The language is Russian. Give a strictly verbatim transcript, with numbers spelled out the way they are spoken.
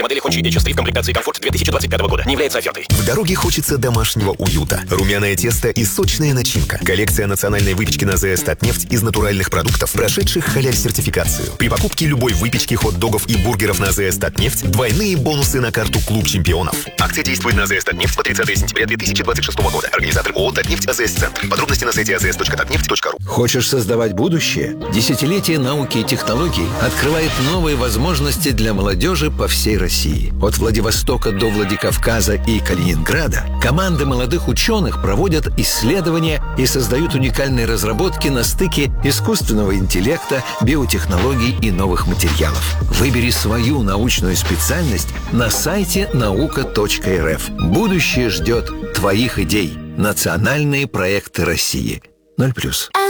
Модели Honda эйч эс три в комплектации «Комфорт» две тысячи двадцать пятого года не является офертой. В дороге хочется домашнего уюта. Румяное тесто и сочная начинка. Коллекция национальной выпечки на ЗС «Татнефть» из натуральных продуктов, прошедших халяль-сертификацию. При покупке любой выпечки, хот-догов и бургеров на ЗС «Татнефть» двойные бонусы на карту «Клуб чемпионов». Акция действует на ЗС «Татнефть» по тридцатое сентября две тысячи двадцать шестого года. Организатор ООО «Татнефть», АЗС Центр. Подробности на сайте а зэ эс точка татнефть точка ру. Хочешь создавать будущее? Десятилетие науки и технологий открывает новые возможности для молодежи по всей России. От Владивостока до Владикавказа и Калининграда команды молодых ученых проводят исследования и создают уникальные разработки на стыке искусственного интеллекта, биотехнологий и новых материалов. Выбери свою научную специальность на сайте наука точка эр эф. Будущее ждет твоих идей. Национальные проекты России. ноль плюс.